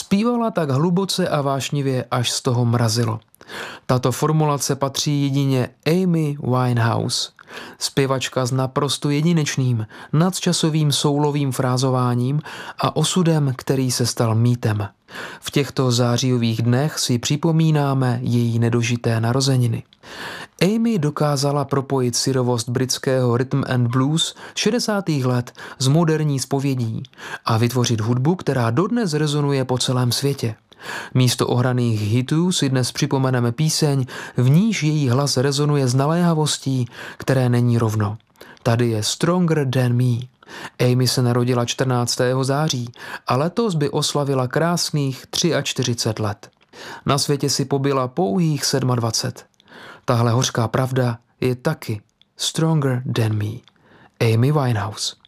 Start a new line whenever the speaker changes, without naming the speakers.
Zpívala tak hluboce a vášnivě, až z toho mrazilo. Tato formulace patří jedině Amy Winehouse. Zpěvačka s naprosto jedinečným, nadčasovým soulovým frázováním a osudem, který se stal mýtem. V těchto zářijových dnech si připomínáme její nedožité narozeniny. Amy dokázala propojit syrovost britského rhythm and blues 60. let s moderní zpovědí a vytvořit hudbu, která dodnes rezonuje po celém světě. Místo ohraných hitů si dnes připomeneme píseň, v níž její hlas rezonuje s naléhavostí, které není rovno. Tady je Stronger Than Me. Amy se narodila 14. září a letos by oslavila krásných 43 let. Na světě si pobyla pouhých 27. Tahle hořká pravda je taky Stronger Than Me. Amy Winehouse.